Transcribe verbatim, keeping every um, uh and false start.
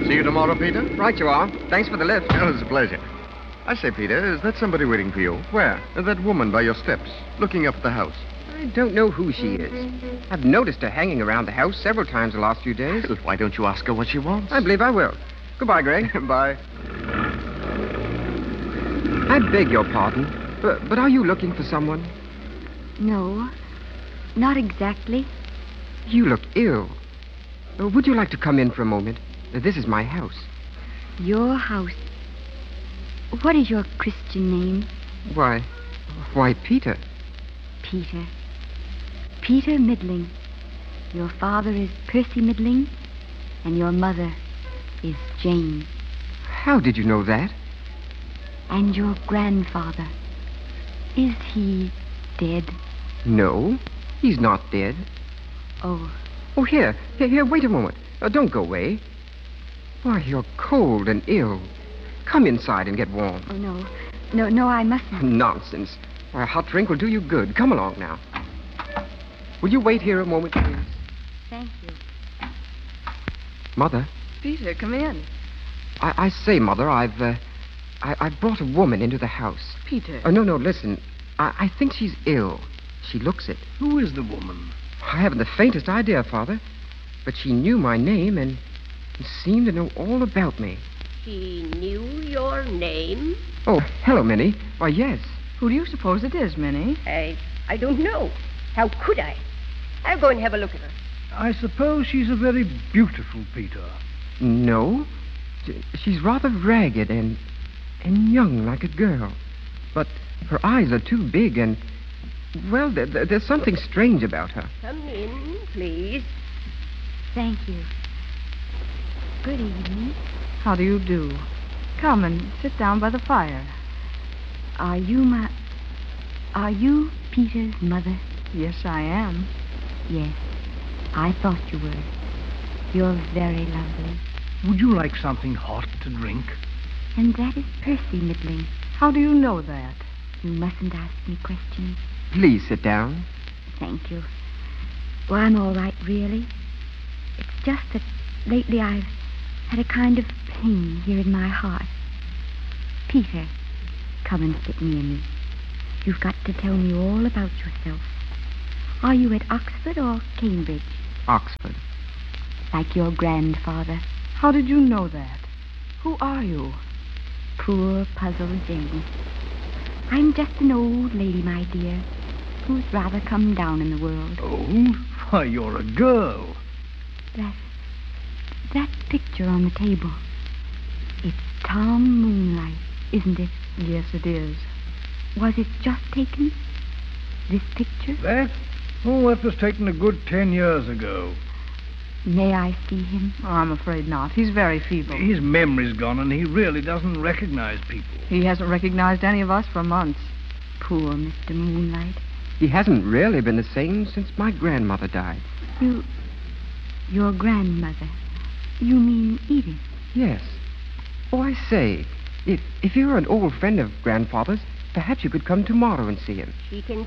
See you tomorrow, Peter? Right you are. Thanks for the lift. Oh, it's a pleasure. I say, Peter, is that somebody waiting for you? Where? That woman by your steps, looking up at the house. I don't know who she is. I've noticed her hanging around the house several times the last few days. Well, why don't you ask her what she wants? I believe I will. Goodbye, Greg. Bye. I beg your pardon, but, but are you looking for someone? No, not exactly. You look ill. Uh, would you like to come in for a moment? Uh, this is my house. Your house. What is your Christian name? Why, why, Peter. Peter. Peter Middling. Your father is Percy Middling, and your mother is Jane. How did you know that? And your grandfather, is he dead? No, he's not dead. Oh. Oh, here, here, here, wait a moment. Uh, don't go away. Why, you're cold and ill. Come inside and get warm. Oh, no. No, no, I mustn't. Nonsense. Why, a hot drink will do you good. Come along now. Will you wait here a moment, please? Thank you. Mother? Peter, come in. I, I say, Mother, I've, uh, I, I've brought a woman into the house. Peter. Oh, no, no, listen. I, I think she's ill. She looks it. Who is the woman? I haven't the faintest idea, Father. But she knew my name and seemed to know all about me. She knew your name? Oh, hello, Minnie. Why, yes. Who do you suppose it is, Minnie? I, I don't know. How could I? I'll go and have a look at her. I suppose she's a very beautiful, Peter. No. She- She's rather ragged and and young like a girl. But her eyes are too big and, well, there, there- there's something strange about her. Come in, please. Thank you. Good evening. How do you do? Come and sit down by the fire. Are you my... Are you Peter's mother? Yes, I am. Yes. I thought you were. You're very lovely. Would you like something hot to drink? And that is Percy Middling. How do you know that? You mustn't ask me questions. Please sit down. Thank you. Well, I'm all right, really. It's just that lately I've had a kind of pain here in my heart. Peter, come and sit near me. You've got to tell me all about yourself. Are you at Oxford or Cambridge? Oxford. Like your grandfather. How did you know that? Who are you? Poor puzzled Jane. I'm just an old lady, my dear, who's rather come down in the world. Old? Why, you're a girl. That, that picture on the table. It's Tom Moonlight, isn't it? Yes, it is. Was it just taken? This picture? That? Oh, that was taken a good ten years ago. May I see him? Oh, I'm afraid not. He's very feeble. His memory's gone, and he really doesn't recognize people. He hasn't recognized any of us for months. Poor Mister Moonlight. He hasn't really been the same since my grandmother died. You... Your grandmother. You mean Edith? Yes. Oh, I say, if, if you're an old friend of Grandfather's, perhaps you could come tomorrow and see him. She can